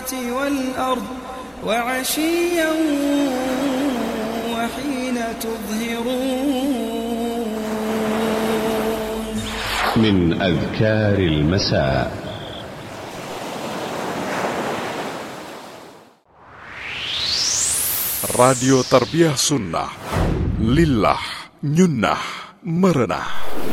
السماوات والأرض وعشيا وحين تظهرون. من أذكار المساء. Radio Tarbiyah Sunnah, Lillah, Nyunnah, Merenah.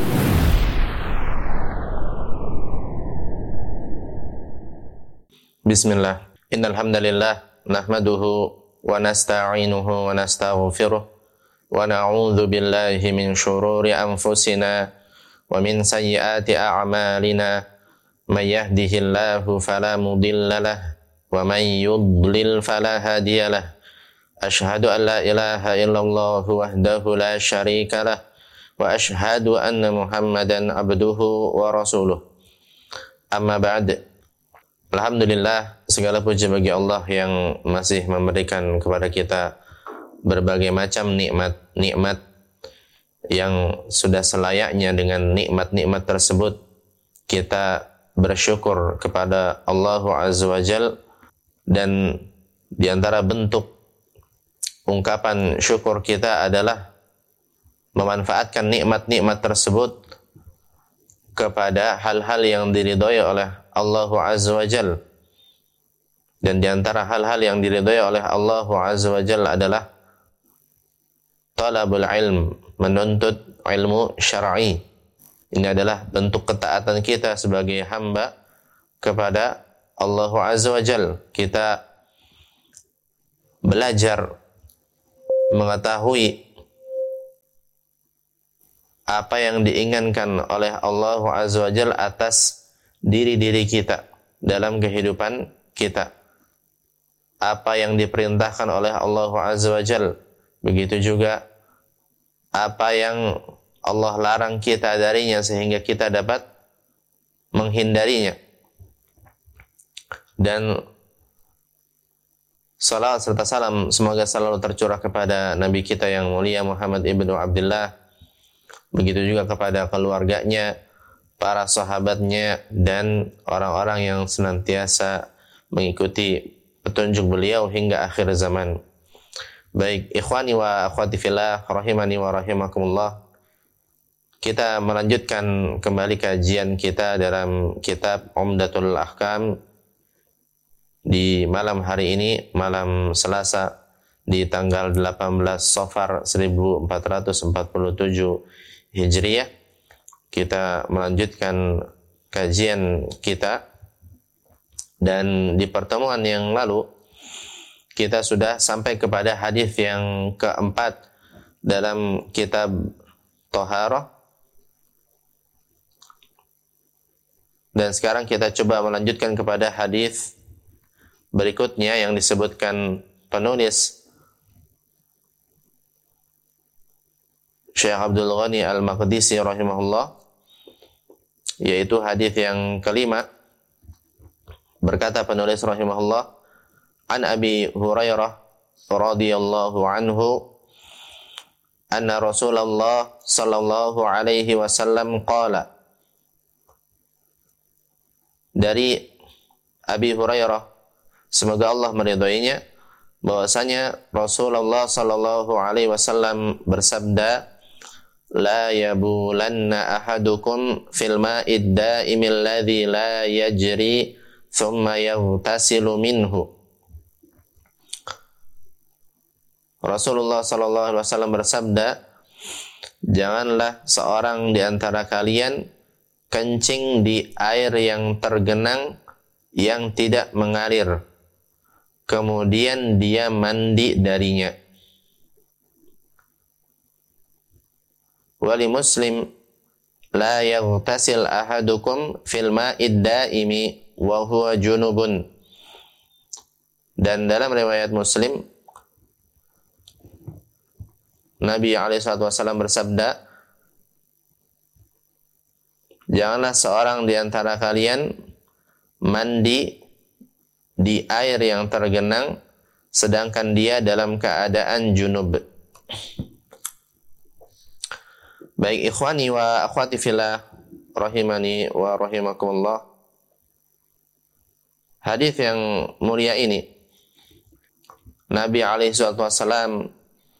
Bismillah. Innal hamdalillah nahmaduhu wa nasta'inuhu wa nastaghfiruh wa na'udzu billahi min shururi anfusina wa min sayyiati a'malina. May yahdihillahu fala mudilla lahu wa may yudlil fala hadiya lahu. Ashhadu an la ilaha illallah wahdahu la syarika lah wa ashhadu anna Muhammadan abduhu wa rasuluh. Amma ba'd. Alhamdulillah, segala puji bagi Allah yang masih memberikan kepada kita berbagai macam nikmat-nikmat yang sudah selayaknya dengan nikmat-nikmat tersebut kita bersyukur kepada Allah Azza wa Jalla. Dan di antara bentuk ungkapan syukur kita adalah memanfaatkan nikmat-nikmat tersebut kepada hal-hal yang diridhai oleh Allah Azza wa Jalla. Dan di antara hal-hal yang diridhai oleh Allah Azza wa Jalla adalah talabul ilm, menuntut ilmu syar'i. Ini adalah bentuk ketaatan kita sebagai hamba kepada Allah Azza wa Jalla. Kita belajar mengetahui apa yang diinginkan oleh Allah Azza wa Jalla atas diri-diri kita dalam kehidupan kita. Apa yang diperintahkan oleh Allah Azza wa Jalla, begitu juga apa yang Allah larang kita darinya sehingga kita dapat menghindarinya. Dan salawat serta salam semoga selalu tercurah kepada Nabi kita yang mulia Muhammad ibnu Abdullah, begitu juga kepada keluarganya, para sahabatnya, dan orang-orang yang senantiasa mengikuti petunjuk beliau hingga akhir zaman. Baik, ikhwani wa akhwati fillah, rahimani wa rahimakumullah. Kita melanjutkan kembali kajian kita dalam kitab Umdatul Ahkam di malam hari ini, malam Selasa di tanggal 18 Safar 1447 Hijriah. Kita melanjutkan kajian kita, dan di pertemuan yang lalu kita sudah sampai kepada hadis yang keempat dalam kitab Thaharah. Dan sekarang kita coba melanjutkan kepada hadis berikutnya yang disebutkan penulis Syekh Abdul Ghani Al-Maqdisi rahimahullah, yaitu hadis yang kelima. Berkata penulis rahimahullah, an Abi Hurairah radhiyallahu anhu anna Rasulullah sallallahu alaihi wasallam qala. Dari Abi Hurairah, semoga Allah meridhoinya, bahwasanya Rasulullah sallallahu alaihi wasallam bersabda, la yabulanna ahadukum fil ma'id da'imil ladzi la yajri thumma yaghtasilu minhu. Rasulullah sallallahu alaihi wasallam bersabda, janganlah seorang di antara kalian kencing di air yang tergenang yang tidak mengalir, kemudian dia mandi darinya. Wali Muslim, la yaghtasil ahadukum fil ma'id da'imi wa huwa junubun. Dan dalam riwayat Muslim, Nabi SAW bersabda, janganlah seorang di antara kalian mandi di air yang tergenang sedangkan dia dalam keadaan junub. Baik ikhwani wa akhwati fillah, rahimani wa rahimakumullah. hadis yang mulia ini Nabi alaihi wasallam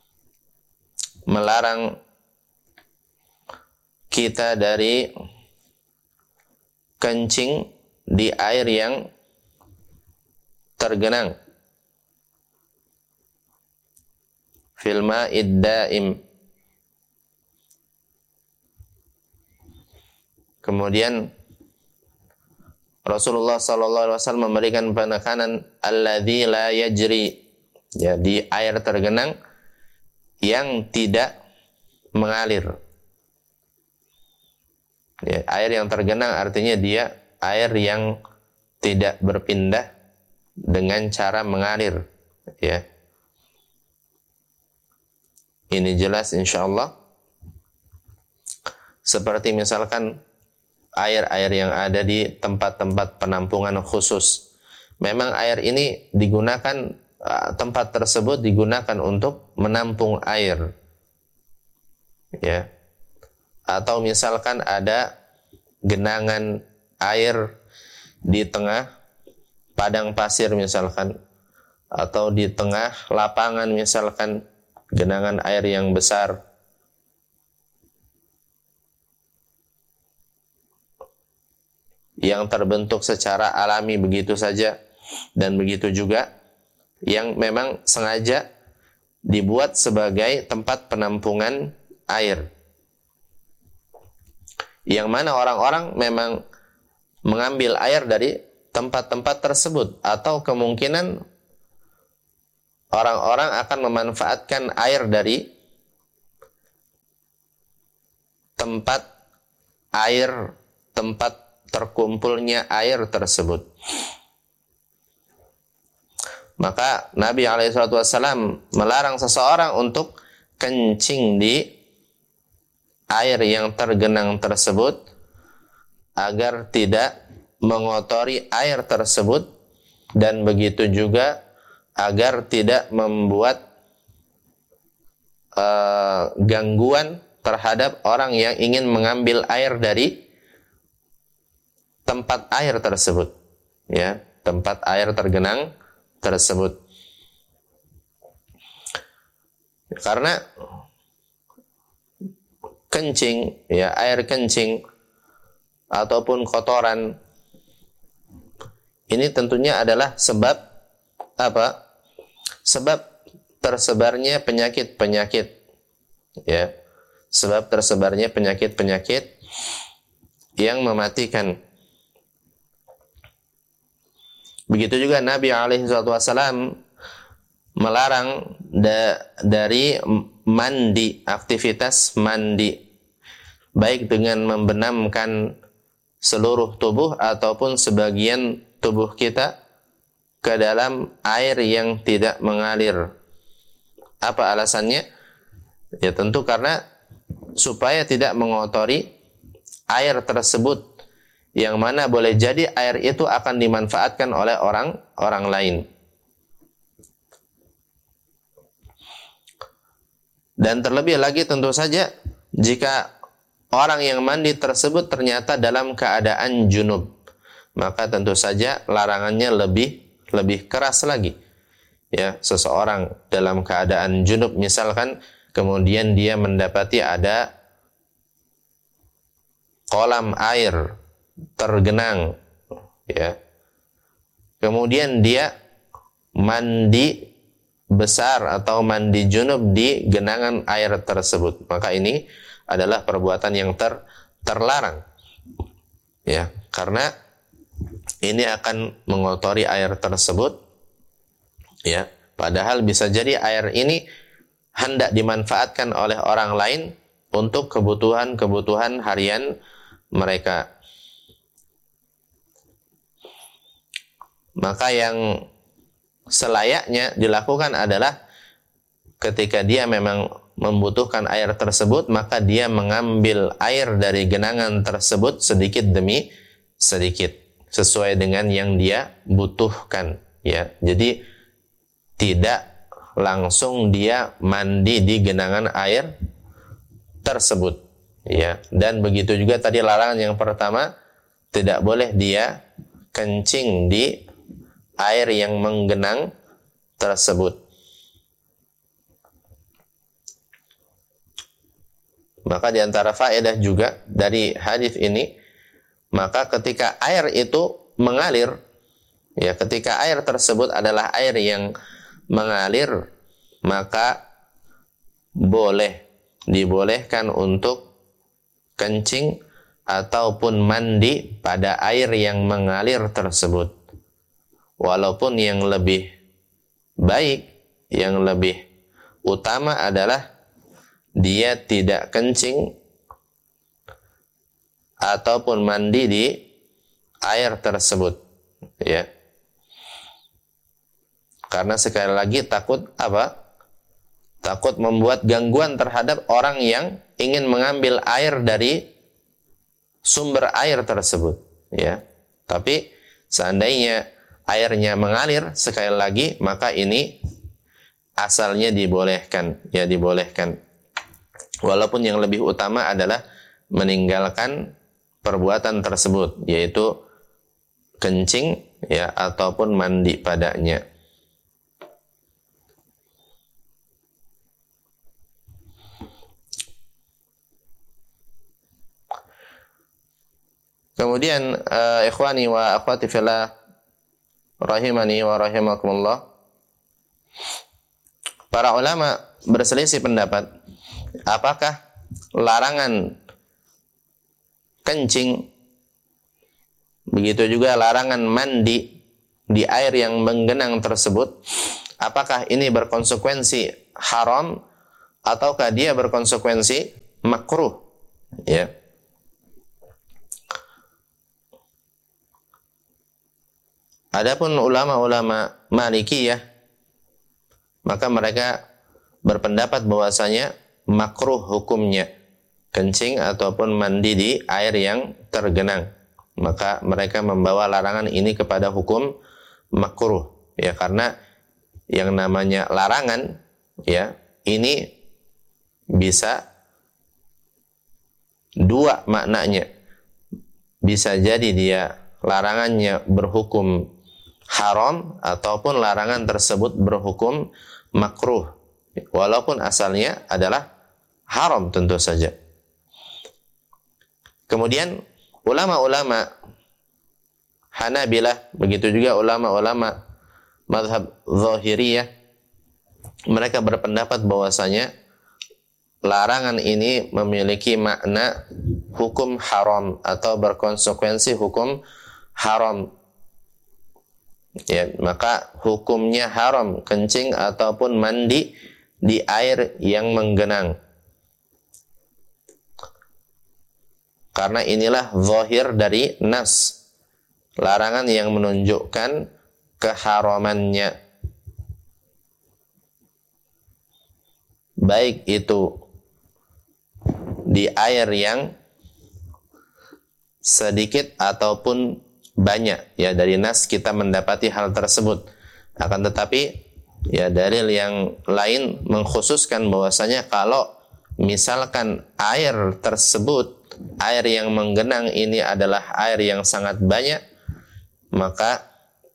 melarang kita dari kencing di air yang tergenang, fil ma'id daim. Kemudian Rasulullah SAW memberikan penekanan alladzi la yajri, ya, di air tergenang yang tidak mengalir. Ya, air yang tergenang artinya dia air yang tidak berpindah dengan cara mengalir, ya. Ini jelas insyaallah. Seperti misalkan air-air yang ada di tempat-tempat penampungan khusus. Memang air ini digunakan, tempat tersebut digunakan untuk menampung air, ya. Atau misalkan ada genangan air di tengah padang pasir misalkan, atau di tengah lapangan misalkan, genangan air yang besar. Yang terbentuk secara alami begitu saja, dan begitu juga yang memang sengaja dibuat sebagai tempat penampungan air, yang mana orang-orang memang mengambil air dari tempat-tempat tersebut, atau kemungkinan orang-orang akan memanfaatkan air dari tempat terkumpulnya air tersebut. Maka Nabi SAW melarang seseorang untuk kencing di air yang tergenang tersebut agar tidak mengotori air tersebut, dan begitu juga agar tidak membuat gangguan terhadap orang yang ingin mengambil air dari tempat air tersebut, ya, tempat air tergenang tersebut. Karena kencing, ya, air kencing ataupun kotoran ini tentunya adalah sebab apa? Sebab tersebarnya penyakit-penyakit, ya. Sebab tersebarnya penyakit-penyakit yang mematikan. Begitu juga Nabi SAW melarang dari mandi, aktivitas mandi, baik dengan membenamkan seluruh tubuh ataupun sebagian tubuh kita ke dalam air yang tidak mengalir. Apa alasannya? Ya tentu karena supaya tidak mengotori air tersebut, yang mana boleh jadi air itu akan dimanfaatkan oleh orang lain. Dan terlebih lagi tentu saja jika orang yang mandi tersebut ternyata dalam keadaan junub, maka tentu saja larangannya lebih keras lagi. Ya, seseorang dalam keadaan junub misalkan, kemudian dia mendapati ada kolam air tergenang, ya. Kemudian dia mandi besar atau mandi junub di genangan air tersebut, maka ini adalah perbuatan yang terlarang, ya, karena ini akan mengotori air tersebut, ya. Padahal bisa jadi air ini hendak dimanfaatkan oleh orang lain untuk kebutuhan harian mereka. Maka yang selayaknya dilakukan adalah ketika dia memang membutuhkan air tersebut, maka dia mengambil air dari genangan tersebut sedikit demi sedikit sesuai dengan yang dia butuhkan, ya. Jadi tidak langsung dia mandi di genangan air tersebut, ya. Dan begitu juga tadi larangan yang pertama, tidak boleh dia kencing di air yang menggenang tersebut. Maka di antara faedah juga dari hadis ini, maka ketika air itu mengalir, ya ketika air tersebut adalah air yang mengalir, maka dibolehkan untuk kencing ataupun mandi pada air yang mengalir tersebut. Walaupun yang lebih baik, yang lebih utama adalah dia tidak kencing ataupun mandi di air tersebut, ya. Karena sekali lagi takut apa? Takut membuat gangguan terhadap orang yang ingin mengambil air dari sumber air tersebut, ya. Tapi seandainya airnya mengalir, sekali lagi, maka ini asalnya dibolehkan, ya dibolehkan. Walaupun yang lebih utama adalah meninggalkan perbuatan tersebut, yaitu kencing, ya, ataupun mandi padanya. Kemudian ikhwani wa akhwati fillah rahimani wa rahimakumullah, para ulama berselisih pendapat apakah larangan kencing, begitu juga larangan mandi di air yang menggenang tersebut, apakah ini berkonsekuensi haram ataukah dia berkonsekuensi makruh, ya. Adapun ulama-ulama Malikiyah, maka mereka berpendapat bahwasanya makruh hukumnya kencing ataupun mandi di air yang tergenang. Maka mereka membawa larangan ini kepada hukum makruh, ya, karena yang namanya larangan, ya, ini bisa dua maknanya. Bisa jadi dia larangannya berhukum haram ataupun larangan tersebut berhukum makruh, walaupun asalnya adalah haram tentu saja. Kemudian ulama-ulama Hanabilah, begitu juga ulama-ulama mazhab Zahiriyah, mereka berpendapat bahwasanya larangan ini memiliki makna hukum haram atau berkonsekuensi hukum haram. Ya, maka hukumnya haram kencing ataupun mandi di air yang menggenang. Karena inilah zahir dari nas, larangan yang menunjukkan keharamannya. Baik itu di air yang sedikit ataupun banyak, ya, dari nas kita mendapati hal tersebut. Akan tetapi, ya, dalil yang lain mengkhususkan bahwasanya kalau misalkan air tersebut, air yang menggenang ini adalah air yang sangat banyak, maka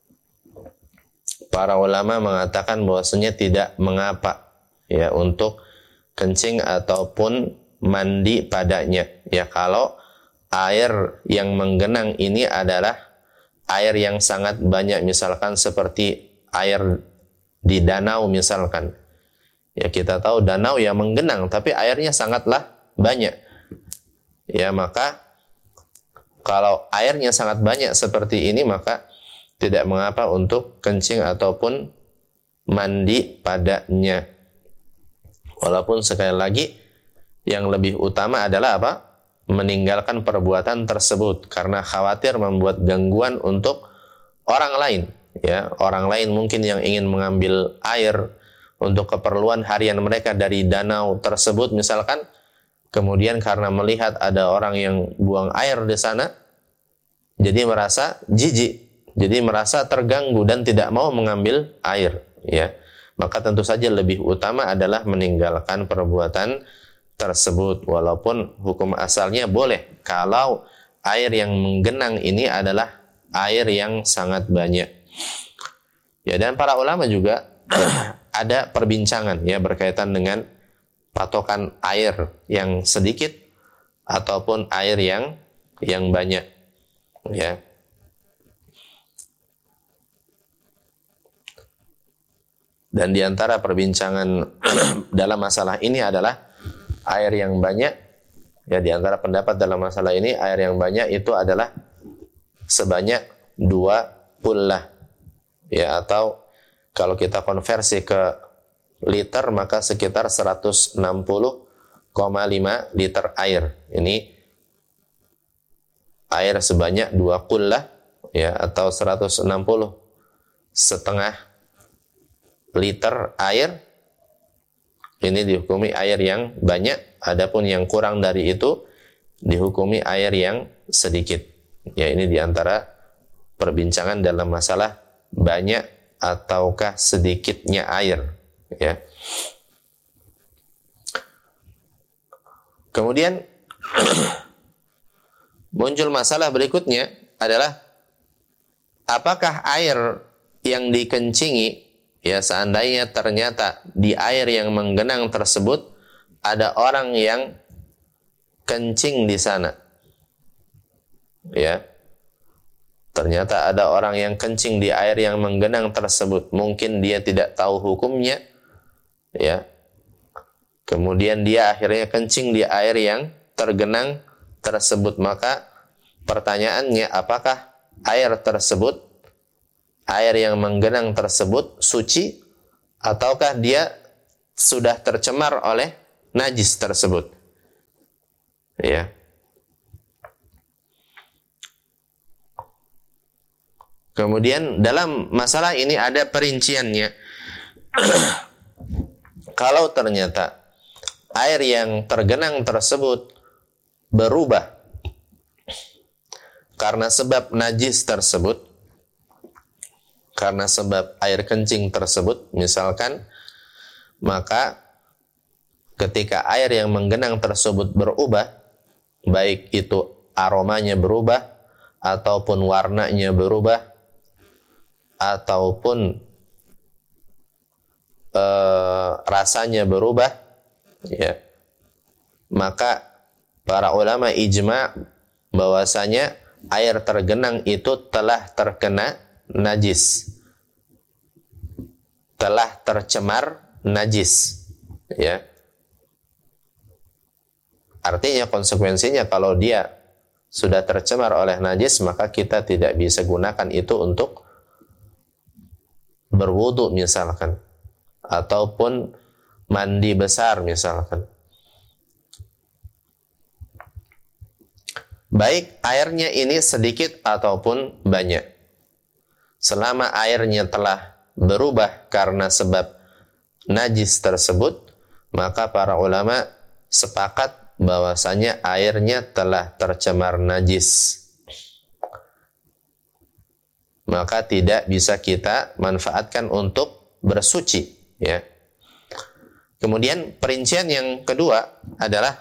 para ulama mengatakan bahwasanya tidak mengapa, ya, untuk kencing ataupun mandi padanya, ya, kalau air yang menggenang ini adalah air yang sangat banyak, misalkan seperti air di danau misalkan. Ya, kita tahu danau yang menggenang tapi airnya sangatlah banyak. Ya, maka kalau airnya sangat banyak seperti ini, maka tidak mengapa untuk kencing ataupun mandi padanya. Walaupun sekali lagi yang lebih utama adalah apa? Meninggalkan perbuatan tersebut karena khawatir membuat gangguan untuk orang lain, ya, orang lain mungkin yang ingin mengambil air untuk keperluan harian mereka dari danau tersebut misalkan, kemudian karena melihat ada orang yang buang air di sana, jadi merasa jijik, jadi merasa terganggu dan tidak mau mengambil air, ya, maka tentu saja lebih utama adalah meninggalkan perbuatan tersebut, walaupun hukum asalnya boleh kalau air yang menggenang ini adalah air yang sangat banyak. Ya, dan para ulama juga ada perbincangan ya berkaitan dengan patokan air yang sedikit ataupun air yang banyak ya. Dan di antara perbincangan dalam masalah ini adalah air yang banyak, ya, di antara pendapat dalam masalah ini air yang banyak itu adalah sebanyak 2 pullah, ya, atau kalau kita konversi ke liter maka sekitar 160,5 liter air. Ini air sebanyak 2 qullah, ya, atau 160 setengah liter air. Ini dihukumi air yang banyak, adapun yang kurang dari itu dihukumi air yang sedikit. Ya, ini diantara perbincangan dalam masalah banyak ataukah sedikitnya air, ya. Kemudian muncul masalah berikutnya adalah apakah air yang dikencingi, ya, seandainya ternyata di air yang menggenang tersebut ada orang yang kencing di sana, ya, ternyata ada orang yang kencing di air yang menggenang tersebut, mungkin dia tidak tahu hukumnya, ya, kemudian dia akhirnya kencing di air yang tergenang tersebut, maka pertanyaannya apakah air tersebut, air yang menggenang tersebut suci ataukah dia sudah tercemar oleh najis tersebut, ya. Kemudian dalam masalah ini ada perinciannya. Kalau ternyata air yang tergenang tersebut berubah karena sebab najis tersebut, karena sebab air kencing tersebut misalkan, maka ketika air yang menggenang tersebut berubah, baik itu aromanya berubah ataupun warnanya berubah ataupun rasanya berubah, ya, maka para ulama ijma bahwasanya air tergenang itu telah terkena najis, telah tercemar najis, ya. Artinya konsekuensinya kalau dia sudah tercemar oleh najis, maka kita tidak bisa gunakan itu untuk berwudu misalkan, ataupun mandi besar misalkan. Baik airnya ini sedikit ataupun banyak, selama airnya telah berubah karena sebab najis tersebut, maka para ulama sepakat bahwasanya airnya telah tercemar najis, maka tidak bisa kita manfaatkan untuk bersuci, ya. Kemudian perincian yang kedua adalah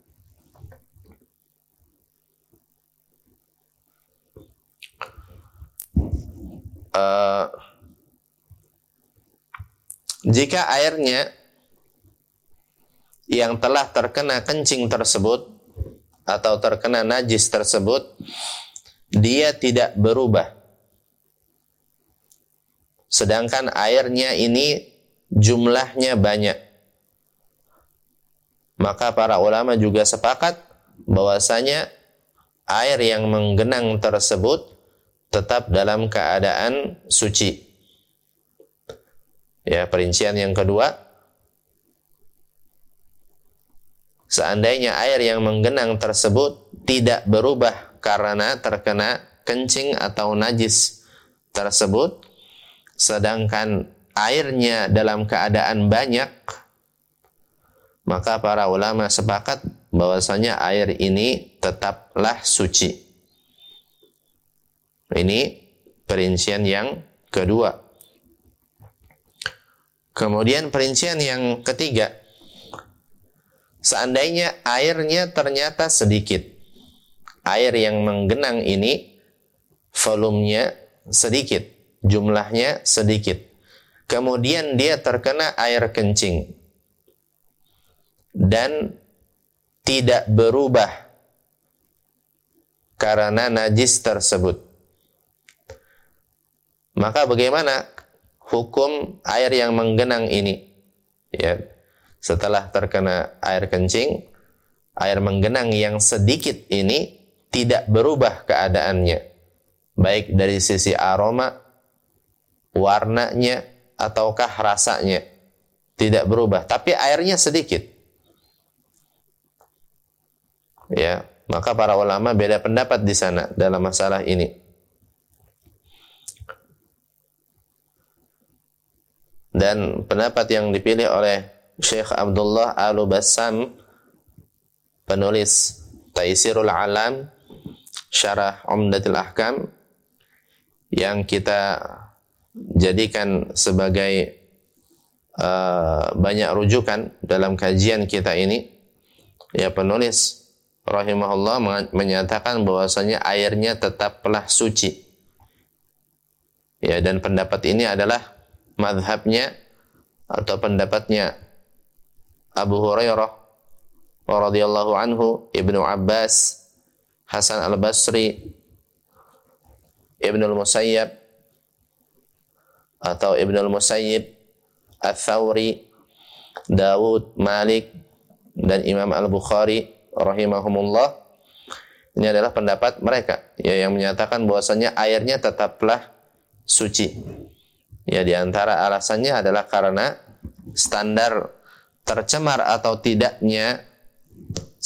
jika airnya yang telah terkena kencing tersebut atau terkena najis tersebut dia tidak berubah, sedangkan airnya ini jumlahnya banyak, maka para ulama juga sepakat bahwasanya air yang menggenang tersebut tetap dalam keadaan suci. Ya, perincian yang kedua, seandainya air yang menggenang tersebut tidak berubah karena terkena kencing atau najis tersebut, sedangkan airnya dalam keadaan banyak, maka para ulama sepakat bahwasanya air ini tetaplah suci. Ini perincian yang kedua. Kemudian perincian yang ketiga, seandainya airnya ternyata sedikit, air yang menggenang ini volumenya sedikit, jumlahnya sedikit. Kemudian dia terkena air kencing dan tidak berubah karena najis tersebut. Maka bagaimana hukum air yang menggenang ini? Ya, setelah terkena air kencing, air menggenang yang sedikit ini tidak berubah keadaannya, baik dari sisi aroma, warnanya, ataukah rasanya, tidak berubah, tapi airnya sedikit. Ya, maka para ulama beda pendapat di sana dalam masalah ini. Dan pendapat yang dipilih oleh Syekh Abdullah Al-Bassam, penulis Taisirul Alam Syarah Umdatul Ahkam, yang kita jadikan sebagai banyak rujukan dalam kajian kita ini, ya, penulis rahimahullah menyatakan bahwasanya airnya tetaplah suci. Ya, dan pendapat ini adalah mazhabnya atau pendapatnya Abu Hurairah radhiyallahu anhu, Ibnu Abbas, Hasan Al-Basri, Ibnu Al-Musayyib atau Ibnu Al-Musayyib, Ats-Tsauri, Dawud, Malik, dan Imam Al-Bukhari rahimahumullah. Ini adalah pendapat mereka, ya, yang menyatakan bahwasanya airnya tetaplah suci. Ya, di antara alasannya adalah karena standar tercemar atau tidaknya